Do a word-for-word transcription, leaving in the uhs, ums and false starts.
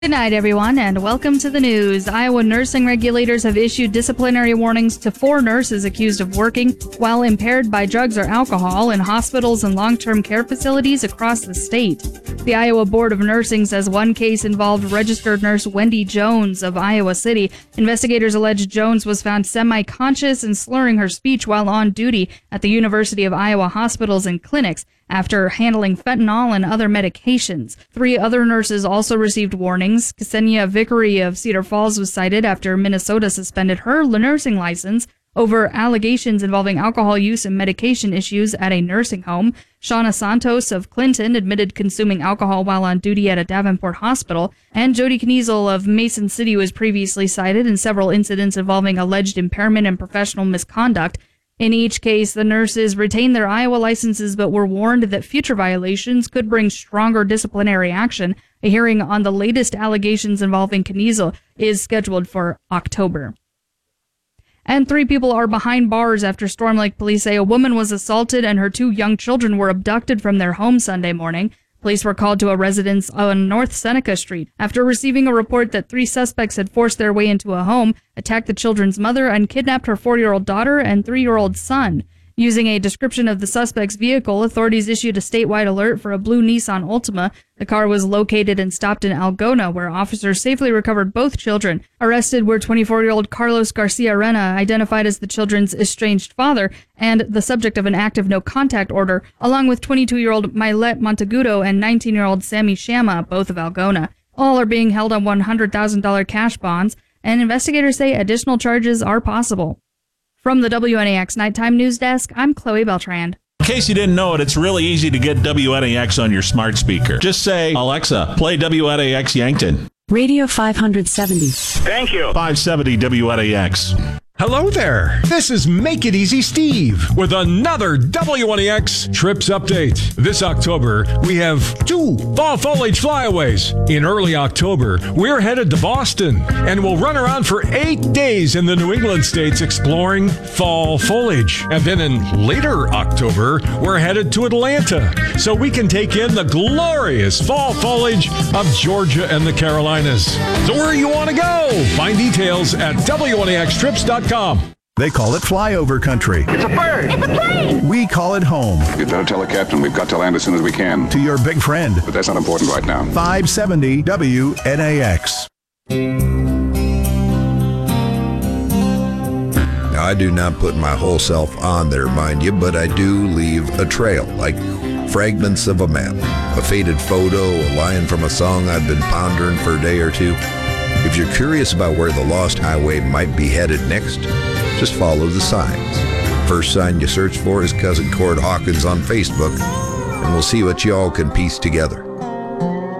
Good night, everyone, and welcome to the news. Iowa nursing regulators have issued disciplinary warnings to four nurses accused of working while impaired by drugs or alcohol in hospitals and long-term care facilities across the state. The Iowa Board of Nursing says one case involved registered nurse Wendy Jones of Iowa City. Investigators allege Jones was found semi-conscious and slurring her speech while on duty at the University of Iowa hospitals and clinics after handling fentanyl and other medications. Three other nurses also received warnings. Ksenia Vickery of Cedar Falls was cited after Minnesota suspended her nursing license over allegations involving alcohol use and medication issues at a nursing home. Shauna Santos of Clinton admitted consuming alcohol while on duty at a Davenport hospital. And Jody Kniesel of Mason City was previously cited in several incidents involving alleged impairment and professional misconduct. In each case, the nurses retained their Iowa licenses but were warned that future violations could bring stronger disciplinary action. A hearing on the latest allegations involving Kniesel is scheduled for October. And three people are behind bars after Storm Lake police say a woman was assaulted and her two young children were abducted from their home Sunday morning. Police were called to a residence on North Seneca Street after receiving a report that three suspects had forced their way into a home, attacked the children's mother, and kidnapped her four-year-old daughter and three-year-old son. Using a description of the suspect's vehicle, authorities issued a statewide alert for a blue Nissan Altima. The car was located and stopped in Algona, where officers safely recovered both children. Arrested were twenty-four-year-old Carlos Garcia Arena, identified as the children's estranged father and the subject of an active no-contact order, along with twenty-two-year-old Milet Montegudo and nineteen-year-old Sammy Shama, both of Algona. All are being held on one hundred thousand dollars cash bonds, and investigators say additional charges are possible. From the W N A X Nighttime News Desk, I'm Chloe Beltran. In case you didn't know it, it's really easy to get W N A X on your smart speaker. Just say, Alexa, play W N A X Yankton. Radio five seventy. Thank you. five seventy W N A X. Hello there. This is Make It Easy Steve with another W N A X Trips Update. This October, we have two fall foliage flyaways. In early October, we're headed to Boston and we'll run around for eight days in the New England states exploring fall foliage. And then in later October, we're headed to Atlanta so we can take in the glorious fall foliage of Georgia and the Carolinas. So where you want to go? Find details at W N A X trips dot com. They call it flyover country. It's a bird. It's a plane. We call it home. You better tell the captain we've got to land as soon as we can. To your big friend. But that's not important right now. five seventy W N A X. Now, I do not put my whole self on there, mind you, but I do leave a trail, like fragments of a map, a faded photo, a line from a song I've been pondering for a day or two. If you're curious about where the Lost Highway might be headed next, just follow the signs. First sign you search for is Cousin Cord Hawkins on Facebook, and we'll see what y'all can piece together.